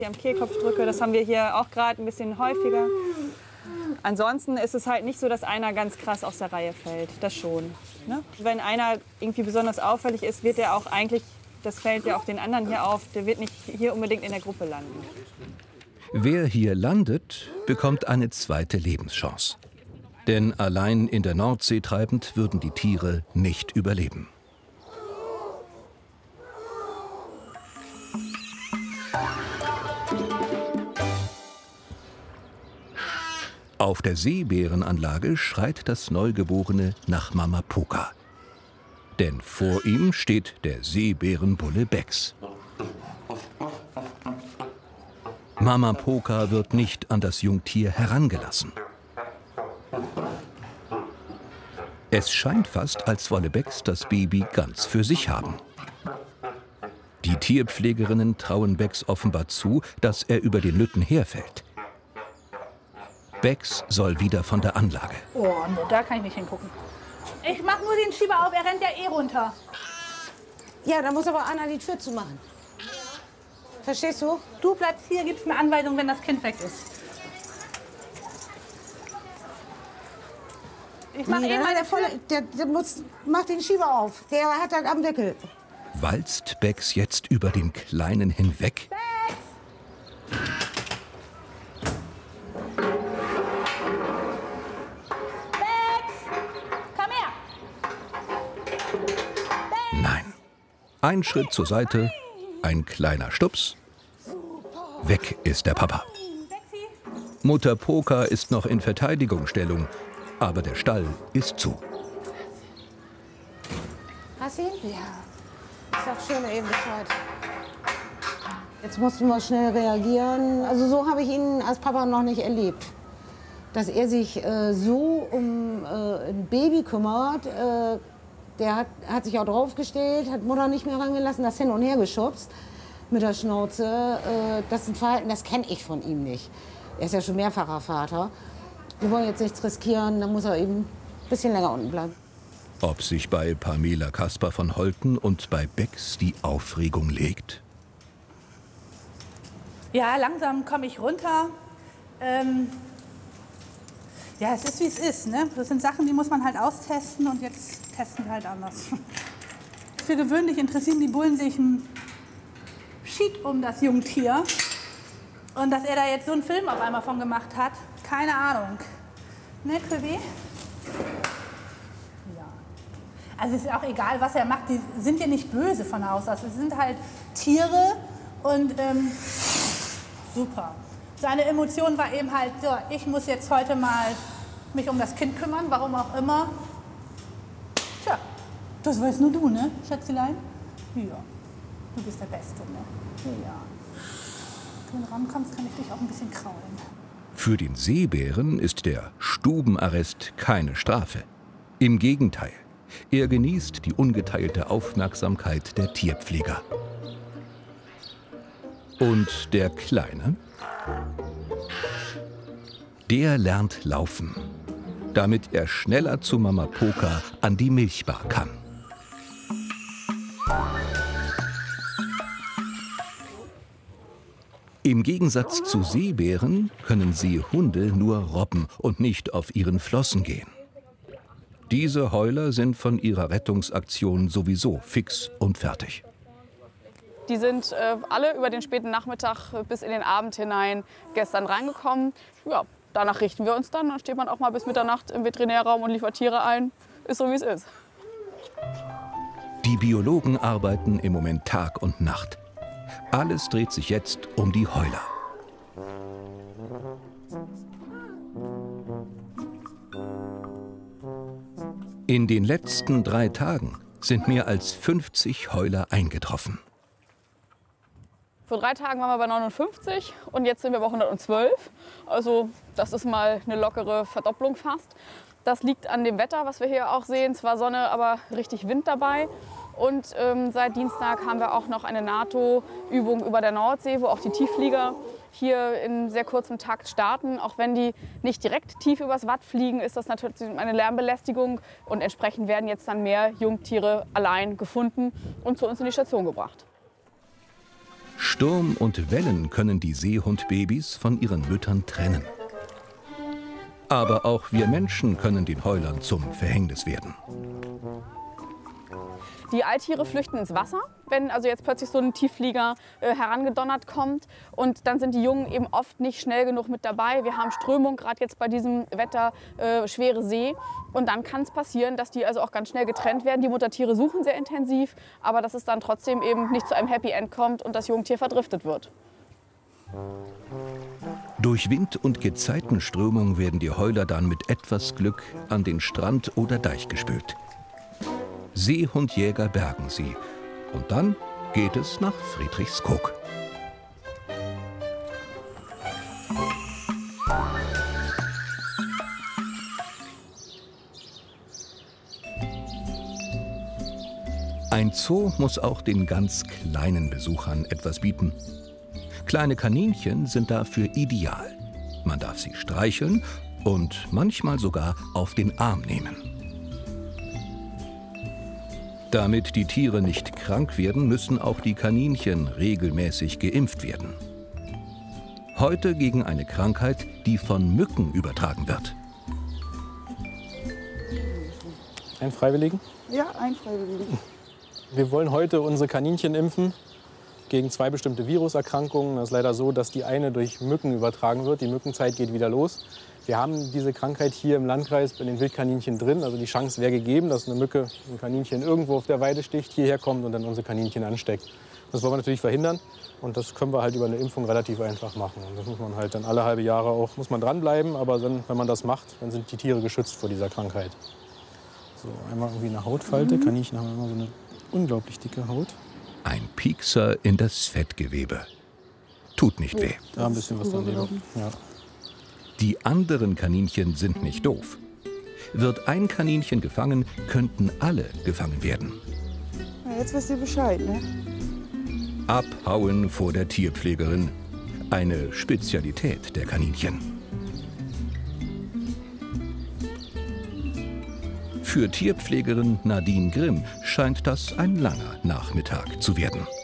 Am Kehlkopfdrücke, das haben wir hier auch gerade ein bisschen häufiger. Ansonsten ist es halt nicht so, dass einer ganz krass aus der Reihe fällt. Das schon. Ne? Wenn einer irgendwie besonders auffällig ist, wird er auch eigentlich, das fällt ja auch den anderen hier auf, der wird nicht hier unbedingt in der Gruppe landen. Wer hier landet, bekommt eine zweite Lebenschance. Denn allein in der Nordsee treibend würden die Tiere nicht überleben. Auf der Seebärenanlage schreit das Neugeborene nach Mama Poka. Denn vor ihm steht der Seebärenbulle Bex. Mama Poka wird nicht an das Jungtier herangelassen. Es scheint fast, als wolle Bex das Baby ganz für sich haben. Die Tierpflegerinnen trauen Bex offenbar zu, dass er über den Lütten herfällt. Bex soll wieder von der Anlage. Oh, ne, da kann ich nicht hingucken. Ich mach nur den Schieber auf, er rennt ja eh runter. Ja, da muss aber Anna die Tür zumachen. Verstehst du? Du bleibst hier, gibst eine Anweisung, wenn das Kind weg ist. Ich mach Nee, mach den Schieber auf. Der hat das am Wickel. Walzt Bex jetzt über den Kleinen hinweg? Nein. Ein Schritt zur Seite, ein kleiner Stups. Weg ist der Papa. Mutter Poka ist noch in Verteidigungsstellung, aber der Stall ist zu. Hast du ihn? Ja. Ich sag schön eben Bescheid. Jetzt mussten wir schnell reagieren. Also so habe ich ihn als Papa noch nicht erlebt. Dass er sich so um ein Baby kümmert. Der hat sich auch draufgestellt, hat Mutter nicht mehr rangelassen, das hin und her geschubst mit der Schnauze. Das ist ein Verhalten, das kenne ich von ihm nicht. Er ist ja schon mehrfacher Vater. Wir wollen jetzt nichts riskieren, dann muss er eben ein bisschen länger unten bleiben. Ob sich bei Pamela Kasper von Holten und bei Bex die Aufregung legt? Ja, langsam komme ich runter. Ja, es ist, wie es ist. Ne? Das sind Sachen, die muss man halt austesten und jetzt testen wir halt anders. Für gewöhnlich interessieren die Bullen sich ein Schied um das Jungtier. Und dass er da jetzt so einen Film auf einmal von gemacht hat, keine Ahnung. Ne, Köbi? Ja. Also es ist auch egal, was er macht. Die sind ja nicht böse von Haus aus. Es sind halt Tiere und super. Seine Emotion war eben halt, so, ich muss jetzt heute mal mich um das Kind kümmern, warum auch immer. Tja, das weißt nur du, ne, Schätzelein? Ja, du bist der Beste, ne? Ja. Wenn du rankommst, kann ich dich auch ein bisschen kraulen. Für den Seebären ist der Stubenarrest keine Strafe. Im Gegenteil, er genießt die ungeteilte Aufmerksamkeit der Tierpfleger. Und der Kleine? Der lernt laufen, damit er schneller zu Mama Poka an die Milchbar kann. Im Gegensatz zu Seebären können Seehunde nur robben und nicht auf ihren Flossen gehen. Diese Heuler sind von ihrer Rettungsaktion sowieso fix und fertig. Die sind alle über den späten Nachmittag bis in den Abend hinein gestern reingekommen. Ja, danach richten wir uns dann. Dann steht man auch mal bis Mitternacht im Veterinärraum und liefert Tiere ein. Ist so, wie es ist. Die Biologen arbeiten im Moment Tag und Nacht. Alles dreht sich jetzt um die Heuler. In den letzten 3 Tagen sind mehr als 50 Heuler eingetroffen. Vor 3 Tagen waren wir bei 59 und jetzt sind wir bei 112. Also das ist mal eine lockere Verdopplung fast. Das liegt an dem Wetter, was wir hier auch sehen. Zwar Sonne, aber richtig Wind dabei. Und seit Dienstag haben wir auch noch eine NATO-Übung über der Nordsee, wo auch die Tiefflieger hier in sehr kurzem Takt starten. Auch wenn die nicht direkt tief übers Watt fliegen, ist das natürlich eine Lärmbelästigung. Und entsprechend werden jetzt dann mehr Jungtiere allein gefunden und zu uns in die Station gebracht. Sturm und Wellen können die Seehundbabys von ihren Müttern trennen. Aber auch wir Menschen können den Heulern zum Verhängnis werden. Die Alttiere flüchten ins Wasser, wenn also jetzt plötzlich so ein Tiefflieger herangedonnert kommt. Und dann sind die Jungen eben oft nicht schnell genug mit dabei. Wir haben Strömung, gerade jetzt bei diesem Wetter, schwere See. Und dann kann es passieren, dass die also auch ganz schnell getrennt werden. Die Muttertiere suchen sehr intensiv, aber dass es dann trotzdem eben nicht zu einem Happy End kommt und das Jungtier verdriftet wird. Durch Wind und Gezeitenströmung werden die Heuler dann mit etwas Glück an den Strand oder Deich gespült. Seehundjäger bergen sie. Und dann geht es nach Friedrichskoog. Ein Zoo muss auch den ganz kleinen Besuchern etwas bieten. Kleine Kaninchen sind dafür ideal. Man darf sie streicheln und manchmal sogar auf den Arm nehmen. Damit die Tiere nicht krank werden, müssen auch die Kaninchen regelmäßig geimpft werden. Heute gegen eine Krankheit, die von Mücken übertragen wird. Ein Freiwilligen? Ja, ein Freiwilligen. Wir wollen heute unsere Kaninchen impfen gegen 2 bestimmte Viruserkrankungen. Das ist leider so, dass die eine durch Mücken übertragen wird. Die Mückenzeit geht wieder los. Wir haben diese Krankheit hier im Landkreis bei den Wildkaninchen drin. Also die Chance wäre gegeben, dass eine Mücke ein Kaninchen irgendwo auf der Weide sticht, hierher kommt und dann unsere Kaninchen ansteckt. Das wollen wir natürlich verhindern und das können wir halt über eine Impfung relativ einfach machen. Und das muss man halt dann alle halbe Jahre auch muss man dranbleiben, aber dann, wenn man das macht, dann sind die Tiere geschützt vor dieser Krankheit. So, einmal irgendwie eine Hautfalte. Kaninchen haben immer so eine unglaublich dicke Haut. Ein Piekser in das Fettgewebe. Tut nicht weh. Da ein bisschen was daneben. Ja. Die anderen Kaninchen sind nicht doof. Wird ein Kaninchen gefangen, könnten alle gefangen werden. Na, jetzt wisst ihr Bescheid, ne? Abhauen vor der Tierpflegerin. Eine Spezialität der Kaninchen. Für Tierpflegerin Nadine Grimm scheint das ein langer Nachmittag zu werden.